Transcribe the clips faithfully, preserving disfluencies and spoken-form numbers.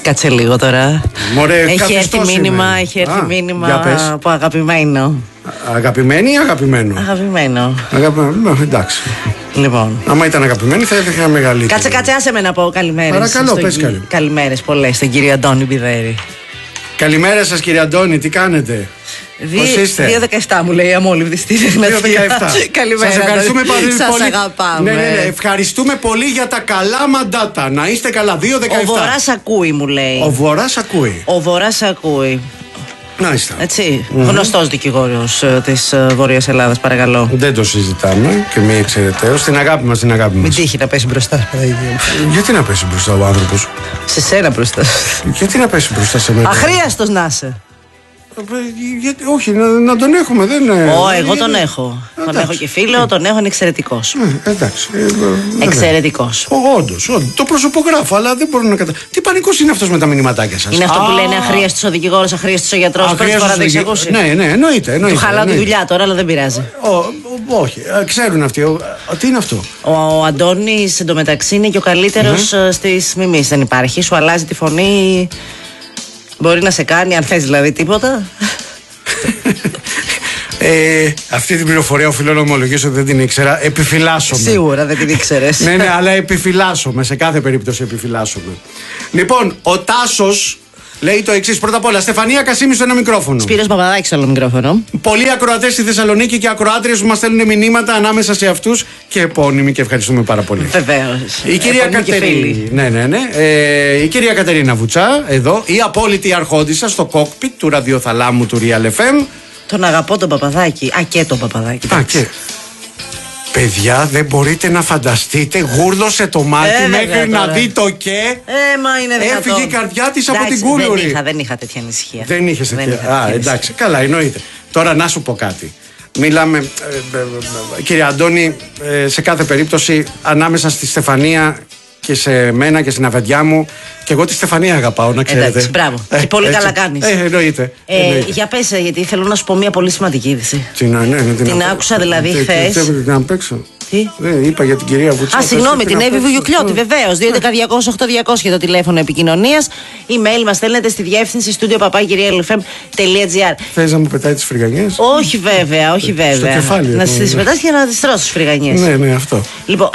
Κάτσε λίγο τώρα. Μωρέ, έχει έρθει μήνυμα, είμαι. έχει έρθει Α, μήνυμα από αγαπημένο. Αγαπημένη ή αγαπημένο? Αγαπημένο. Αγαπημένο, εντάξει. Λοιπόν. Άμα ήταν αγαπημένη θα είχα μεγαλύτερη. Κάτσε, κάτσε, άσε με να πω καλημέρες. Παρακαλώ, πες καλή. Καλημέρες πολλές στον κύριο Αντώνη Μπιδέρη. Καλημέρα σας κύριε Αντώνη, τι κάνετε? Πώς είστε? δύο δεκαεπτά μου λέει η αμόλυβδη στην δύο δεκαεπτά. Καλημέρα. Σας ευχαριστούμε πολύ. Σας αγαπάμε. Ναι, ναι, ναι. Ευχαριστούμε πολύ για τα καλά μαντάτα. Να είστε καλά. δύο δεκαεπτά. Ο Βορράς ακούει, μου λέει. Ο Βορράς ακούει. Ο Βορράς ακούει. Μάλιστα. Έτσι. Mm-hmm. Γνωστός δικηγόρος uh, της uh, Βόρειας Ελλάδας, παρακαλώ. Δεν το συζητάμε και μη εξαιρεταίως. Την αγάπη μας, την αγάπη μας. Μην τύχει να πέσει μπροστά. Γιατί να πέσει μπροστά ο άνθρωπος? Σε σένα μπροστά. Γιατί να πέσει μπροστά σε μένα? Αχρίαστος να είσαι. Γιατί, όχι, να, να τον έχουμε, δεν είναι. Ω, εγώ τον έχω. Εντάξει. Τον έχω και φίλο, τον έχω, είναι εξαιρετικός. Ε, εντάξει. Ε, εξαιρετικός. Όντως, όντως. Το προσωπογράφω, αλλά δεν μπορώ να καταλάβω. Τι πανικός είναι αυτός με τα μηνυματάκια σας? Είναι αυτό που λένε αχρίαστος ο δικηγόρος, αχρίαστος ο γιατρός. Πρώτη φορά δεν έχεις ακούσει? Ναι, ναι, εννοείται. εννοείται του χαλάω τη δουλειά τώρα, αλλά δεν πειράζει. Όχι, ξέρουν αυτοί. Τι είναι αυτό? Ο Αντώνης εντωμεταξύ είναι και ο καλύτερος στις μιμήσεις. Δεν υπάρχει, σου αλλάζει τη φωνή. Μπορεί να σε κάνει, αν θες δηλαδή, τίποτα. ε, αυτή την πληροφορία οφείλω να ομολογήσω ότι δεν την ήξερα. Επιφυλάσσομαι. Σίγουρα δεν την ήξερες. ναι, ναι, αλλά επιφυλάσσομαι. Σε κάθε περίπτωση επιφυλάσσομαι. Λοιπόν, ο Τάσος λέει το εξής. Πρώτα απ' όλα, Στεφανία Κασίμη στο ένα μικρόφωνο. Σπύρος Παπαδάκης στο άλλο μικρόφωνο. Πολλοί ακροατές στη Θεσσαλονίκη και ακροάτριες που μας στέλνουν μηνύματα ανάμεσα σε αυτούς και επώνυμοι και ευχαριστούμε πάρα πολύ. Βεβαίως. Η κυρία Κατερίνα. Ναι, ναι, ναι. Ε, η κυρία Κατερίνα Βουτσά, εδώ, η απόλυτη αρχόντισσα στο κόκπιτ του ραδιοθαλάμου του Real εφ εμ. Τον αγαπώ τον Παπαδάκη. Α, και τον Παπαδάκη. Α, και. Παιδιά, δεν μπορείτε να φανταστείτε, γούρλωσε το μάτι ε, μέχρι βέβαια, να δει το και. Ε, μα είναι δυνατόν. Έφυγε η καρδιά της από την κούλουρη. Δεν είχα, δεν είχα τέτοια ανησυχία. Δεν είχες τέτοια. Α, εντάξει, καλά, εννοείται. Τώρα να σου πω κάτι. Μιλάμε, ε, ε, ε, κύριε Αντώνη, ε, σε κάθε περίπτωση ανάμεσα στη Στεφανία και σε μένα και στην αφεντιά μου. Και εγώ τη Στεφανία αγαπάω, να ξέρετε. Εντάξει, μπράβο. Ε, και πολύ έτσι. Καλά κάνεις. Ε, εννοείται. Ε, εννοείται. Για πες, γιατί θέλω να σου πω μια πολύ σημαντική είδηση. Τι να, ναι, ναι, την, την άκουσα δηλαδή χθες. Θέλετε να παίξω? Τι? Δεν είπα για την κυρία Βουτσά. Α, συγγνώμη, την Εύη Βουγιουκλιώτη, βεβαίως. δύο έντεκα διακόσια οκτώ διακόσια το τηλέφωνο επικοινωνίας. Email μας στέλνετε στη διεύθυνση στούντιο παπάκι κυρία ελ εφ εμ τελεία τζι άρ. Θες να μου πετάει τις φρυγανιές? Όχι, βέβαια, όχι βέβαια. Στο κεφάλι. Να τις πετάς και να τις τρως τις φρυγανιές. Ναι, ναι, αυτό. Λοιπόν,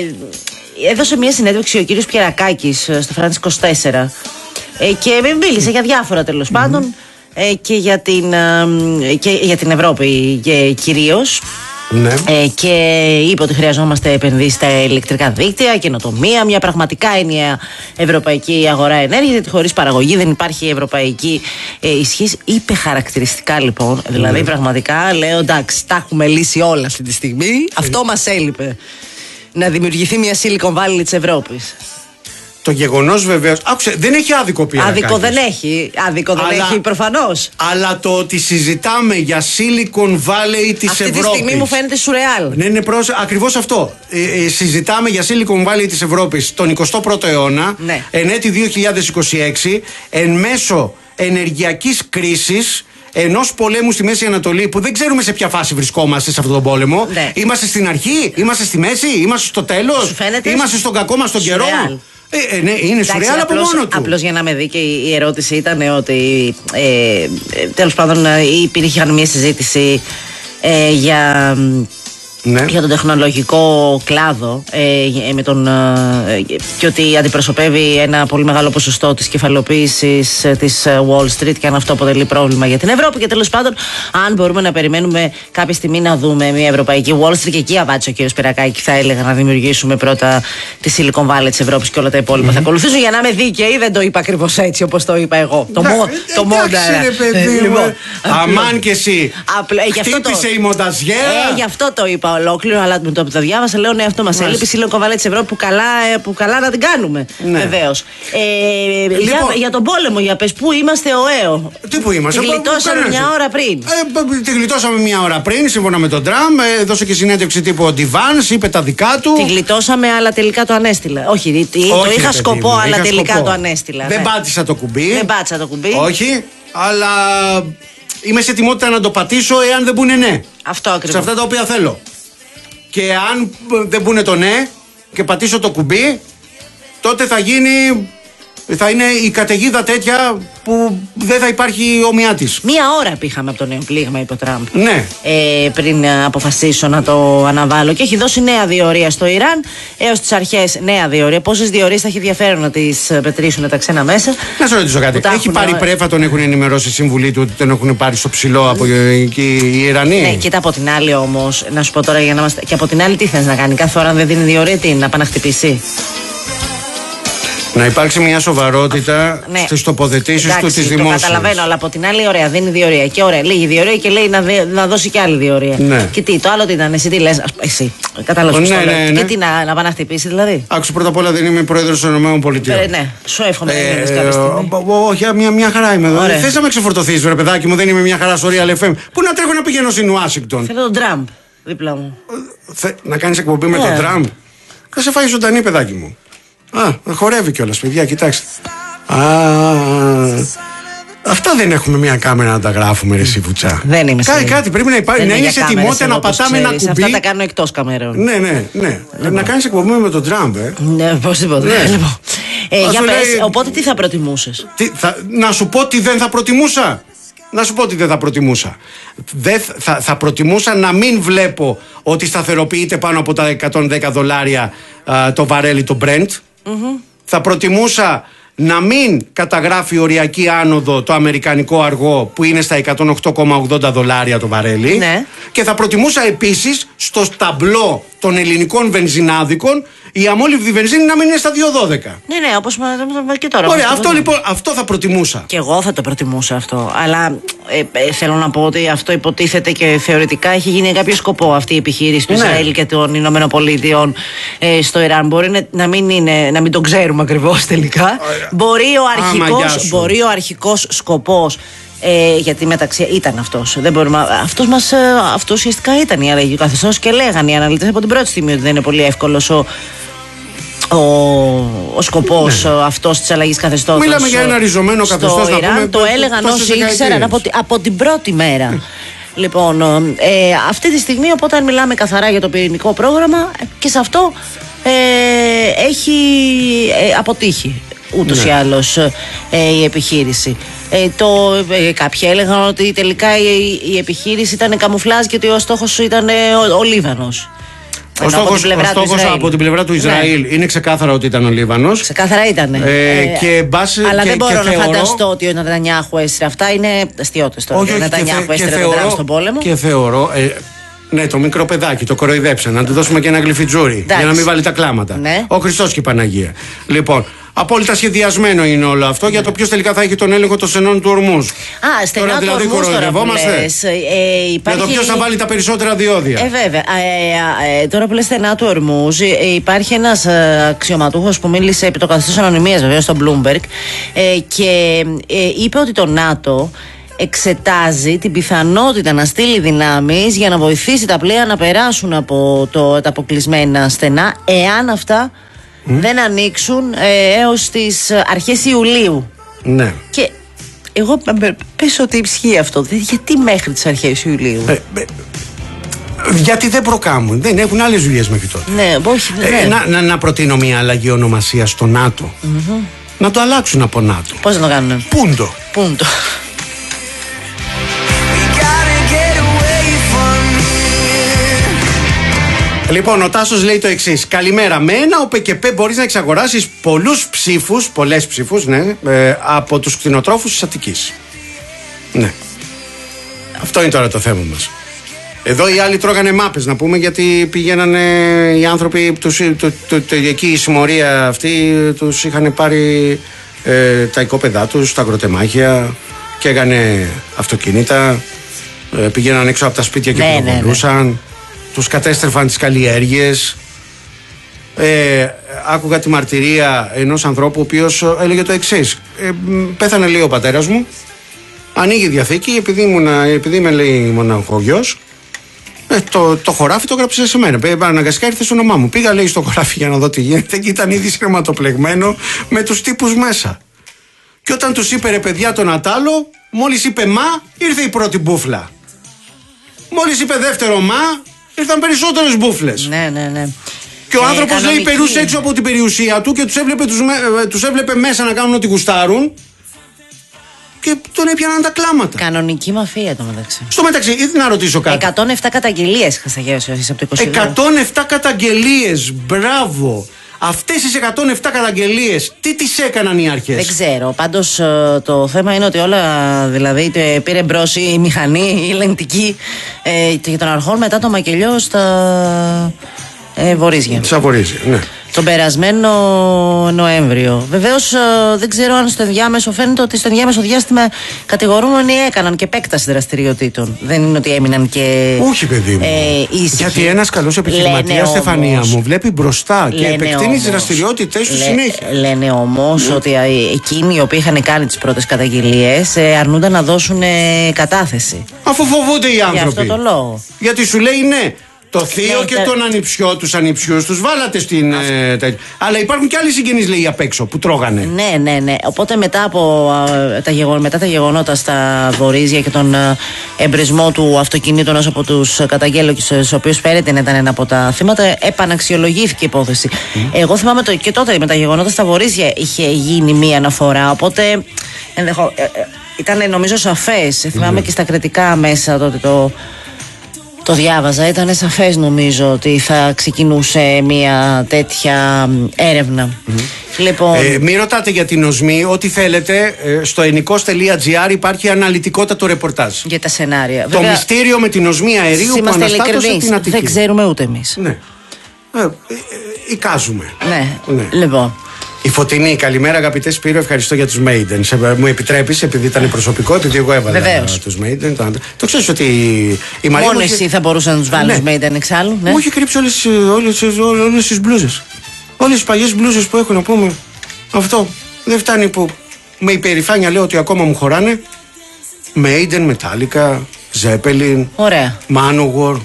ε, έδωσε μια συνέντευξη ο κύριος Πιερακάκης στο France είκοσι τέσσερα ε, και μίλησε για διάφορα τέλος mm-hmm. πάντων ε, και, για την, ε, και για την Ευρώπη και κυρίως. Ναι. Ε, και είπε ότι χρειαζόμαστε επενδύσεις στα ηλεκτρικά δίκτυα, καινοτομία, μια πραγματικά ενιαία ευρωπαϊκή αγορά ενέργειας, γιατί χωρίς παραγωγή δεν υπάρχει ευρωπαϊκή ε, ισχύς. Είπε χαρακτηριστικά λοιπόν, δηλαδή ναι. πραγματικά λέω εντάξει, τα έχουμε λύσει όλα αυτή τη στιγμή. Ε. Αυτό μας έλειπε. Να δημιουργηθεί μια Silicon Valley της Ευρώπης. Το γεγονός βεβαίως. Άκουσε, δεν έχει άδικο Πιερακάκης. Άδικο δεν έχει. Άδικο δεν αλλά, έχει προφανώς. Αλλά το ότι συζητάμε για Silicon Valley της αυτή Ευρώπης. Αυτή τη στιγμή μου φαίνεται σουρεάλ. Ναι, ναι, προς, ακριβώς αυτό. Ε, ε, συζητάμε για Silicon Valley της Ευρώπης τον εικοστό πρώτο αιώνα, ναι. εν έτη δύο χιλιάδες είκοσι έξι, εν μέσω ενεργειακής κρίσης. Ενός πολέμου στη Μέση Ανατολή που δεν ξέρουμε σε ποια φάση βρισκόμαστε σε αυτόν τον πόλεμο. Ναι. Είμαστε στην αρχή, είμαστε στη μέση, είμαστε στο τέλος, είμαστε στον κακό μας τον καιρό. Ε, ε, ναι, είναι σουρεάλ από μόνο του. Απλώς για να με δει και η ερώτηση ήταν ότι ε, τέλος πάντων υπήρχε μια συζήτηση ε, για. Ναι. Για τον τεχνολογικό κλάδο ε, με τον, ε, και ότι αντιπροσωπεύει ένα πολύ μεγάλο ποσοστό της κεφαλοποίησης ε, της Wall Street και αν αυτό αποτελεί πρόβλημα για την Ευρώπη και τέλος πάντων αν μπορούμε να περιμένουμε κάποια στιγμή να δούμε μια ευρωπαϊκή Wall Street και εκεί απάντησε ο κύριος Πιερακάκη θα έλεγα να δημιουργήσουμε πρώτα τη Silicon Valley της Ευρώπης και όλα τα υπόλοιπα mm-hmm. θα ακολουθήσουν για να είμαι δίκαιη δεν το είπα ακριβώς έτσι όπως το είπα εγώ το, μο, το μόντα αμάν και εσύ χτύπησε η μονταζιέρα γι' αυτό το είπα ολόκληρο, αλλά με το που το διάβασα λέω ναι, αυτό μας έλειπε. Η Silicon Valley της Ευρώπης που καλά, που καλά να την κάνουμε. Ναι. Βεβαίως. Ε, λοιπόν, για, για τον πόλεμο, για πες, πού είμαστε ο ΕΟ. Τι που είμαστε, τη γλιτώσαμε μια είναι. ώρα πριν. Ε, τη γλιτώσαμε μια ώρα πριν, σύμφωνα με τον Τραμπ. Ε, δώσε και συνέντευξη τύπου ο Ντιβάνς, είπε τα δικά του. Τη γλιτώσαμε, αλλά τελικά το ανέστηλα. Όχι, Όχι το είχα σκοπό, μου, αλλά είχα τελικά σκοπό. το ανέστηλα. Δεν ναι. πάτησα το κουμπί. Δεν πάτησα το κουμπί. Όχι, αλλά είμαι σε ετοιμότητα να το πατήσω εάν δεν πούνε ναι. Αυτό ακριβώς. Σε αυτά τα οποία θέλω. Και αν δεν πούνε το ναι και πατήσω το κουμπί, τότε θα γίνει Θα είναι η καταιγίδα τέτοια που δεν θα υπάρχει ομοιά της. Μία ώρα πήγαμε από το νέο πλήγμα, είπε ο Τραμπ. Ναι. Ε, πριν αποφασίσω να το αναβάλω. Και έχει δώσει νέα διορία στο Ιράν έως τις αρχές. Νέα διορία. Πόσες διορίες θα έχει ενδιαφέρον να τις πετρίσουν τα ξένα μέσα. Να σε ρωτήσω κάτι. Έχει πάρει ο... πρέφα, τον έχουν ενημερώσει η συμβουλή του ότι τον έχουν πάρει στο ψηλό από εκεί οι Ιρανοί. Ναι, κοίτα από την άλλη όμως, να σου πω τώρα για να είμαστε. Και από την άλλη, τι θες να κάνει. Κάθε ώρα αν δεν δίνει διορία, τι να πάει να χτυπήσει. Να υπάρξει μια σοβαρότητα ναι. στις τοποθετήσεις του της δημόσιας. Το καταλαβαίνω, αλλά από την άλλη, ωραία, δίνει διορία. Και ωραία, λίγη διορία και λέει να, δε, να δώσει και άλλη διορία. Ναι. Και τι, το άλλο τι ήταν, εσύ τι λες, εσύ. Κατάλαβες. Ναι, ναι, ναι. Και τι να, να πάει να χτυπήσει, δηλαδή. Άκουσε, πρώτα απ' όλα δεν είμαι πρόεδρος των ΗΠΑ. Ε, ναι, σου εύχομαι να γίνεις κάποια στιγμή. Όχι, μια, μια χαρά είμαι εδώ. Θες να με ξεφορτωθείς, ρε παιδάκι μου, δεν είμαι μια χαρά στο Real εφ εμ. Πού να τρέχω να πηγαίνω στην Ουάσιγκτον. Θέλω τον Τραμπ δίπλα μου. Να κάνεις εκπομπή με τον Τραμπ. Θα σε φάει ζωντανή, παιδάκι μου. Α, χορεύει κιόλας, παιδιά, κοιτάξτε. Α, αυτά δεν έχουμε μια κάμερα να τα γράφουμε, ρε εσύ Βουτσά. Δεν είμαι κάτι, κάτι πρέπει να υπάρχει. Να είναι σε ετοιμότητα να πατάμε ένα κουμπί. Αυτά τα κάνω εκτός καμερών. Ναι, ναι, ναι. Λοιπόν. Να κάνεις εκπομπή με τον Τραμπ, ε. Ναι, πώς τίποτα. Ναι. Λοιπόν. Ε, για πες, λέει... οπότε τι θα προτιμούσες. Τι, θα, να σου πω τι δεν θα προτιμούσα. Να σου πω ότι δεν θα προτιμούσα. Δεν θα, θα προτιμούσα να μην βλέπω ότι σταθεροποιείται πάνω από τα εκατόν δέκα δολάρια α, το βαρέλι το Brent. Mm-hmm. Θα προτιμούσα να μην καταγράφει οριακή άνοδο το αμερικανικό αργό που είναι στα εκατόν οκτώ κόμμα ογδόντα δολάρια το βαρέλι. Ναι. Και θα προτιμούσα επίσης στο ταμπλό των ελληνικών βενζινάδικων η αμόλυβδη βενζίνη να μην είναι στα δύο δώδεκα. Ναι, ναι, όπως και τώρα. Ωραία, αυτό λοιπόν, αυτό θα προτιμούσα. Και εγώ θα το προτιμούσα αυτό. Αλλά ε, ε, θέλω να πω ότι αυτό υποτίθεται και θεωρητικά έχει γίνει κάποιο σκοπό αυτή η επιχείρηση του ναι. Ισραήλ και των Ηνωμένων Πολιτειών ε, στο Ιράν. Μπορεί να, να, μην είναι, να μην το ξέρουμε ακριβώς τελικά. Ωραία. Μπορεί ο αρχικός, μπορεί ο αρχικός σκοπός. Ε, γιατί μεταξύ ήταν αυτός. Δεν μπορούμε, αυτός μας, αυτό ουσιαστικά ήταν η αλλαγή του καθεστώς και λέγανε οι αναλυτές από την πρώτη στιγμή ότι δεν είναι πολύ εύκολος ο, ο, ο σκοπός ναι. αυτός της αλλαγής καθεστώτος. Μιλάμε για ένα ριζωμένο καθεστώς. Ιράν, πούμε, το έλεγαν όσοι ήξεραν από, από την πρώτη μέρα. Λοιπόν, ε, αυτή τη στιγμή, οπότε αν μιλάμε καθαρά για το πυρηνικό πρόγραμμα, και σε αυτό ε, έχει ε, αποτύχει ούτως ναι. ή άλλως ε, η επιχείρηση. Ε, το, ε, κάποιοι έλεγαν ότι τελικά η, η επιχείρηση ήταν καμουφλάζ και ότι ο στόχος ήταν ε, ο, ο Λίβανος. Ο στόχος, ο στόχος από την πλευρά του Ισραήλ ναι. είναι ξεκάθαρα ότι ήταν ο Λίβανος. Ξεκάθαρα ήταν. Ε, ε, και μπάση, αλλά και, δεν μπορώ και να θεωρώ... φανταστώ ότι ο Νετανιάχου έστειλε αυτά. Είναι αστιώτες τώρα. Όχι, ο Νετανιάχου έστειλε τον Τραμπ στον πόλεμο. Και θεωρώ. Ε, ναι, το μικρό παιδάκι, το κοροϊδέψαν. Να του δώσουμε και ένα γλυφιτζούρι. Για να μην βάλει τα κλάματα. Ναι. Ο Χριστός και η Παναγία. Λοιπόν, απόλυτα σχεδιασμένο είναι όλο αυτό ναι. για το ποιος τελικά θα έχει τον έλεγχο των στενών του ορμούς. Α, στενά τώρα, δηλαδή, του ορμούς τώρα που λες. Ε, υπάρχει... Για το ποιος θα βάλει τα περισσότερα διόδια. Ε, βέβαια. Ε, ε, τώρα που λες στενά του ορμούς, ε, υπάρχει ένας ε, αξιωματούχος που μίλησε επί το καθεστώς ανωνυμίας βέβαια στο Bloomberg ε, και ε, είπε ότι το ΝΑΤΟ εξετάζει την πιθανότητα να στείλει δυνάμεις για να βοηθήσει τα πλοία να περάσουν από το, τα αποκλεισμένα στενά, εάν αυτά mm. δεν ανοίξουν ε, έως τις αρχές Ιουλίου. Ναι. Και εγώ πες ότι ισχύει αυτό. Γιατί μέχρι τις αρχές Ιουλίου? Ε, ε, γιατί δεν προκάμουν. Δεν έχουν άλλες δουλειές μέχρι τότε. Ναι, όχι, ναι. Ε, να, να, να προτείνω μια αλλαγή ονομασία στο ΝΑΤΟ. Mm-hmm. Να το αλλάξουν από ΝΑΤΟ. Πώς να το κάνουν? Πούντο. Πούντο. Λοιπόν, ο Τάσος λέει το εξής. Καλημέρα. Με ένα ΟΠΕΚΕΠΕ μπορείς να εξαγοράσεις πολλούς ψήφους, πολλές ψήφους, ναι, ε, από τους κτηνοτρόφους της Αττικής. Ναι. Αυτό είναι τώρα το θέμα μας. Εδώ οι άλλοι τρώγανε μάπες, να πούμε, γιατί πηγαίνανε οι άνθρωποι, τους, το, το, το, εκεί η συμμορία αυτή, τους είχαν πάρει ε, τα οικόπεδά τους, τα αγροτεμάχια και έγανε αυτοκίνητα, ε, πηγαίναν έξω από τα σπίτια και ναι, πυροβολούσαν. Ναι, ναι. Τους κατέστρεφαν τις καλλιέργειες. Ε, άκουγα τη μαρτυρία ενός ανθρώπου ο οποίος έλεγε το εξής. Ε, πέθανε, λέει, ο πατέρας μου. Ανοίγει η διαθήκη, επειδή, ήμουν, επειδή είμαι, λέει, μοναχογιός. Ε, το, το χωράφι το έγραψε σε μένα. Αναγκαστικά ήρθε στο όνομά μου. Πήγα, λέει, στο χωράφι για να δω τι γίνεται και ήταν ήδη σχηματοπλεγμένο με τους τύπους μέσα. Και όταν τους είπε, ρε παιδιά, τον Ατάλο, μόλις είπε μα, ήρθε η πρώτη μπούφλα. Μόλις είπε δεύτερο μα, ήρθαν περισσότερες μπούφλες. Ναι, ναι, ναι. Και ο ε, άνθρωπος λέει περούσε έξω από την περιουσία του και τους έβλεπε, τους, τους έβλεπε μέσα να κάνουν ό,τι γουστάρουν. Και τον έπιαναν τα κλάματα. Κανονική μαφία το μεταξύ. Στο μεταξύ, ήθελα να ρωτήσω κάτι. εκατόν επτά καταγγελίες Χασταγιώση από το είκοσι δύο. εκατόν επτά καταγγελίες, μπράβο. Αυτές τις εκατόν επτά καταγγελίες, τι τις έκαναν οι αρχές? Δεν ξέρω. Πάντως το θέμα είναι ότι όλα, δηλαδή πήρε μπρος η μηχανή, η ελεγκτική ε, και των αρχών μετά το μακελιό στα ε, Βορίζια. Στα Βορίζια, ναι. Τον περασμένο Νοέμβριο. Βεβαίως δεν ξέρω αν στο ενδιάμεσο, φαίνεται ότι στο ενδιάμεσο διάστημα κατηγορούμενοι έκαναν και επέκταση δραστηριοτήτων. Δεν είναι ότι έμειναν και. Όχι, παιδί μου. Ε, Γιατί ένας καλός επιχειρηματίας, Στεφανία μου, βλέπει μπροστά και επεκτείνει τις δραστηριότητες του συνέχεια. Λένε όμως mm. ότι εκείνοι οι οποίοι είχαν κάνει τις πρώτες καταγγελίες αρνούνταν να δώσουν κατάθεση. Αφού φοβούνται οι άνθρωποι. Για αυτό το λόγο. Γιατί σου λέει ναι. Το θείο ναι, και τα... τον ανιψιό, τους ανιψιούς τους βάλατε στην. Ε, τα... Αλλά υπάρχουν και άλλοι συγγενείς, λέει, απ' έξω που τρώγανε. Ναι, ναι, ναι. Οπότε μετά από α, τα, γεγον... μετά τα γεγονότα στα Βορίζια και τον α, εμπρισμό του αυτοκινήτου ενός από τους καταγγέλλοντες, στους οποίους φέρεται να ήταν ένα από τα θύματα, επαναξιολογήθηκε η υπόθεση. Mm. Εγώ θυμάμαι το, και τότε με τα γεγονότα στα Βορίζια είχε γίνει μία αναφορά. Οπότε ενδεχο... ε, ε, ήταν νομίζω σαφές. Mm. Θυμάμαι και στα κριτικά μέσα τότε το. Το διάβαζα, ήταν σαφές νομίζω ότι θα ξεκινούσε μια τέτοια έρευνα. Mm-hmm. Λοιπόν... Ε, μην ρωτάτε για την οσμή, ό,τι θέλετε, στο ενικός τελεία τζι άρ υπάρχει αναλυτικότατο ρεπορτάζ. Για τα σενάρια. Το Βέβαια, μυστήριο με την οσμή αερίου που αναστάτωσε την Αττική. Δεν ξέρουμε ούτε εμείς. Ναι. Ε, ε, ε, εικάζουμε. Ναι. ναι. Λοιπόν. Η Φωτεινή, καλημέρα αγαπητέ Σπύρο, ευχαριστώ για τους Maiden. Μου επιτρέπεις, επειδή ήταν προσωπικό, επειδή εγώ έβαλα τους Maiden. Το, το ξέρεις ότι η Μαρία. Μόνο εσύ θα μπορούσε να τους βάλεις ναι. Maiden εξάλλου. Ναι. Μου έχει κρύψει όλες, όλες, όλες, όλες τις μπλούζες. Όλες τις παλιές μπλούζες που έχω να πούμε. Αυτό δεν φτάνει που με υπερηφάνεια λέω ότι ακόμα μου χωράνε. Maiden, Metallica, Zeppelin, ωραία. Manowar.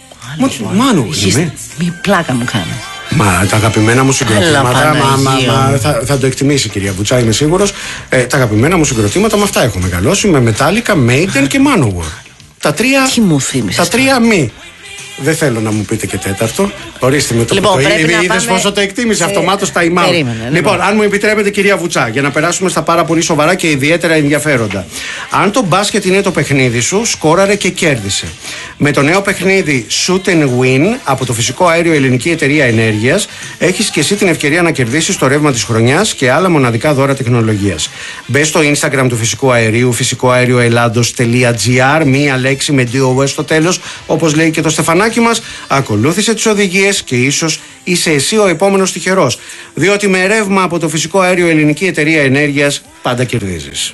Manowar, ναι. Μη πλάκα μου κάνει. Μα τα αγαπημένα μου συγκροτήματα. Μα, μα, μα, θα, θα το εκτιμήσει η κυρία Βουτσά, είμαι σίγουρος. Ε, τα αγαπημένα μου συγκροτήματα με αυτά έχω μεγαλώσει. Με Metallica, Maiden και Manowar. Τα τρία. Τι μου θύμισες. Τα τρία μη. Δεν θέλω να μου πείτε και τέταρτο. Ορίστε με το λοιπόν, που το είδε. Είδε πάμε... πόσο το εκτίμησε. Σε... Αυτομάτως τα ημάω. Λοιπόν, λοιπόν, αν μου επιτρέπετε, κυρία Βουτσά, για να περάσουμε στα πάρα πολύ σοβαρά και ιδιαίτερα ενδιαφέροντα. Αν το μπάσκετ είναι το παιχνίδι σου, σκόραρε και κέρδισε. Με το νέο παιχνίδι Shoot and Win από το Φυσικό Αέριο Ελληνική Εταιρεία Ενέργειας, έχεις και εσύ την ευκαιρία να κερδίσεις το ρεύμα της χρονιάς και άλλα μοναδικά δώρα τεχνολογίας. Μπες στο Instagram του Φυσικού Αερίου, φυσικό αέριο ελλάδος τελεία τζι άρ, μία λέξη με ντι ο ες στο τέλος, όπως λέει και το Στεφανάκι μας. Ακολούθησε τις οδηγίες και ίσως είσαι εσύ ο επόμενος τυχερός. Διότι με ρεύμα από το Φυσικό Αέριο Ελληνική Εταιρεία Ενέργειας πάντα κερδίζεις.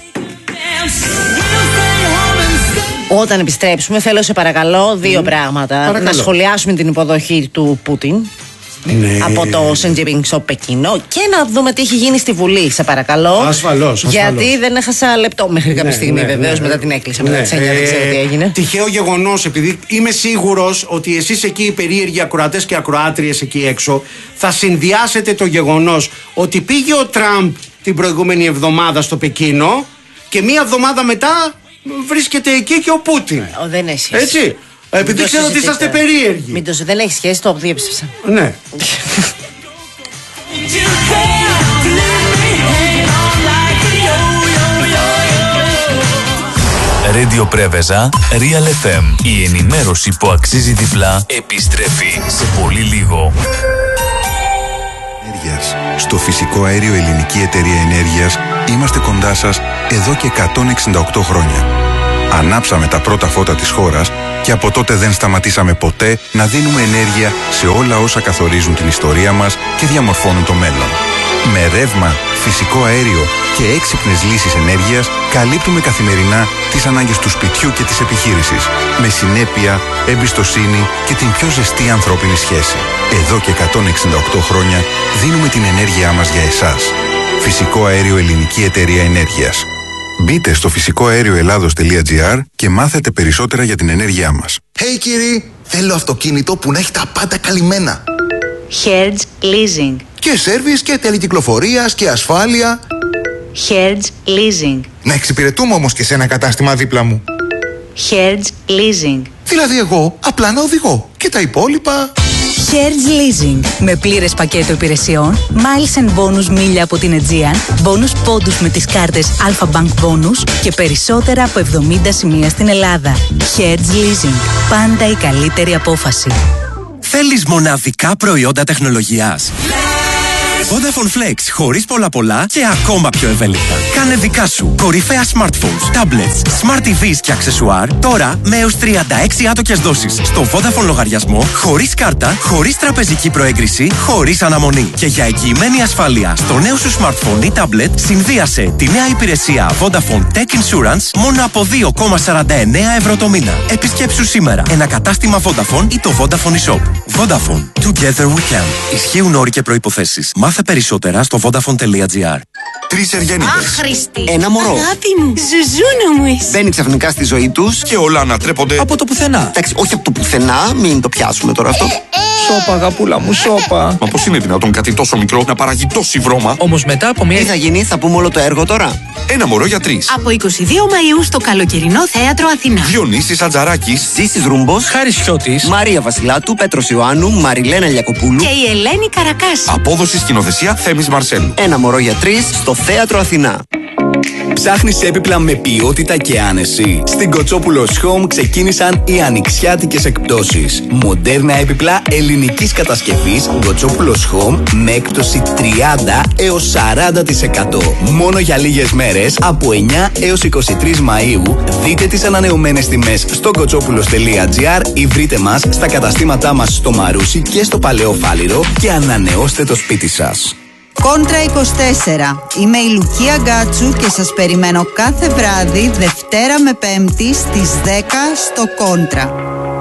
Όταν επιστρέψουμε, θέλω σε παρακαλώ δύο mm. πράγματα. Παρακαλώ. Να σχολιάσουμε την υποδοχή του Πούτιν. Ναι. Από το Σεντζιμπίνγκ στο Πεκίνο και να δούμε τι έχει γίνει στη Βουλή, σε παρακαλώ. Ασφαλώς. Γιατί δεν έχασα λεπτό μέχρι κάποια ναι, στιγμή, ναι, βεβαίως, ναι, μετά την έκλεισα. Ναι, μετά τις εννιά, δεν ξέρω τι έγινε. Τυχαίο γεγονός, επειδή είμαι σίγουρος ότι εσείς εκεί, οι περίεργοι ακροατές και ακροάτριες εκεί έξω, θα συνδυάσετε το γεγονός ότι πήγε ο Τραμπ την προηγούμενη εβδομάδα στο Πεκίνο και μία εβδομάδα μετά βρίσκεται εκεί και ο Πούτιν. Ο, δεν έχει σχέση. Έτσι. Επειδή ξέρω ότι είσαστε περίεργοι. Μην το δεν έχει σχέση, το διέψευσα. Ναι. Radio Πρέβεζα, Real εφ εμ. Η ενημέρωση που αξίζει διπλά επιστρέφει σε πολύ λίγο. Στο Φυσικό Αέριο Ελληνική Εταιρεία Ενέργειας είμαστε κοντά σας εδώ και εκατόν εξήντα οκτώ χρόνια. Ανάψαμε τα πρώτα φώτα της χώρας και από τότε δεν σταματήσαμε ποτέ να δίνουμε ενέργεια σε όλα όσα καθορίζουν την ιστορία μας και διαμορφώνουν το μέλλον. Με ρεύμα, φυσικό αέριο και έξυπνες λύσεις ενέργειας καλύπτουμε καθημερινά τις ανάγκες του σπιτιού και της επιχείρησης. Με συνέπεια, εμπιστοσύνη και την πιο ζεστή ανθρώπινη σχέση. Εδώ και εκατόν εξήντα οκτώ χρόνια δίνουμε την ενέργειά μας για εσάς. Φυσικό Αέριο Ελληνική Εταιρεία Ενέργειας. Μπείτε στο φυσικό αέριο ελλάδος τελεία τζι άρ και μάθετε περισσότερα για την ενέργειά μας. Hey κύριοι, θέλω αυτοκίνητο που να έχει τα πάντα καλυμμένα. Hertz Leasing. Και σέρβις και τελεκυκλοφορίας και ασφάλεια. Hertz Leasing. Να εξυπηρετούμε όμως και σε ένα κατάστημα δίπλα μου. Hertz Leasing. Δηλαδή εγώ απλά να οδηγώ και τα υπόλοιπα... Hertz Leasing. Με πλήρες πακέτο υπηρεσιών, miles and bonus μίλια από την Aegean, bonus πόντους με τις κάρτες Alpha Bank Bonus και περισσότερα από εβδομήντα σημεία στην Ελλάδα. Hertz Leasing. Πάντα η καλύτερη απόφαση. Θέλεις μοναδικά προϊόντα τεχνολογίας? Vodafone Flex, χωρίς πολλά πολλά και ακόμα πιο ευέλικτα. Κάνε δικά σου κορυφαία smartphones, tablets, smart τι βις και αξεσουάρ τώρα με έως τριάντα έξι άτοκες δόσεις στο Vodafone λογαριασμό, χωρίς κάρτα, χωρίς τραπεζική προέγκριση, χωρίς αναμονή. Και για εγγυημένη ασφάλεια στο νέο σου smartphone ή tablet, συνδύασε τη νέα υπηρεσία Vodafone Tech Insurance μόνο από δύο κόμμα σαράντα εννέα ευρώ το μήνα. Επισκέψου σήμερα ένα κατάστημα Vodafone ή το Vodafone eShop. Vodafone. Together we can. Ισχύουν όροι και προϋποθέσεις. Μάθε περισσότερα στο vodafone.gr. Τρεις εργένιδες. Άχρηστη. Ένα μωρό. Αγάπη μου. Ζουζούνα μου είσαι. Μπαίνει ξαφνικά στη ζωή τους και όλα ανατρέπονται από το πουθενά. Εντάξει, όχι από το πουθενά, μην το πιάσουμε τώρα αυτό. Σώπα, αγαπούλα μου, σώπα. Μα πώς είναι δυνατόν κάτι τόσο μικρό να παράγει τόση βρώμα? Όμως μετά από μια. Τι θα γίνει, θα πούμε όλο το έργο τώρα. Ένα μωρό για τρεις. Από εικοστή δεύτερη Μαΐου στο καλοκαιρινό θέατρο Αθηνά. Διονύσης Ατζαράκης, Ζήσης Ρούμπος, Χάρης Χιώτης, Μαρία Βασιλάτου, Πέτρος Ιωάννου, Μαριλένα Λιακοπούλου και η Ελένη Καρακάση. Απόδοση σκηνοθεσία Θέμης Μαρσέλου. Ένα μωρό για τρεις στο θέατρο Αθηνά. Ψάχνεις έπιπλα με ποιότητα και άνεση? Στην Κοτσόπουλος Home ξεκίνησαν οι ανοιξιάτικες εκπτώσεις. Μοντέρνα έπιπλα ελληνικής κατασκευής Κοτσόπουλος Home με έκπτωση τριάντα έως σαράντα τοις εκατό. Μόνο για λίγες μέρες από εννιά έως είκοσι τρεις Μαΐου. Δείτε τις ανανεωμένες τιμές στο κοτσόπουλος.gr ή βρείτε μας στα καταστήματά μας στο Μαρούσι και στο Παλαιό Φάληρο και ανανεώστε το σπίτι σας. Κόντρα είκοσι τέσσερα. Είμαι η Λουκία Γκάτσου και σας περιμένω κάθε βράδυ Δευτέρα με Πέμπτη στις δέκα στο Κόντρα.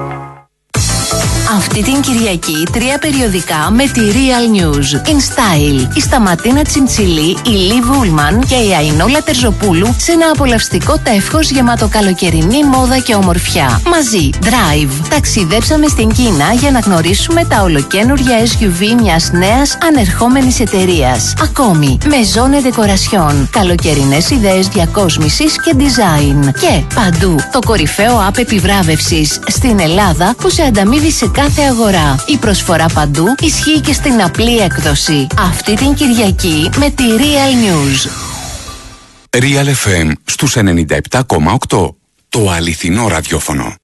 Αυτή την Κυριακή τρία περιοδικά με τη Real News. In Style, η Σταματίνα Τσιντσιλή, η Λί Βούλμαν και η Αϊνόλα Τερζοπούλου σε ένα απολαυστικό τεύχος γεμάτο καλοκαιρινή μόδα και ομορφιά. Μαζί, Drive. Ταξιδέψαμε στην Κίνα για να γνωρίσουμε τα ολοκαίνουργια ες γιου βι μιας νέας ανερχόμενης εταιρείας. Ακόμη, Maison Decoration. Καλοκαιρινές ιδέες διακόσμησης και design. Και παντού, το κορυφαίο app επιβράβευσης στην Ελλάδα που σε ανταμείβει σε κάθε αγορά. Η προσφορά παντού ισχύει και στην απλή έκδοση. Αυτή την Κυριακή με τη Real News. Real εφ εμ στους ενενήντα επτά κόμμα οκτώ. Το αληθινό ραδιόφωνο.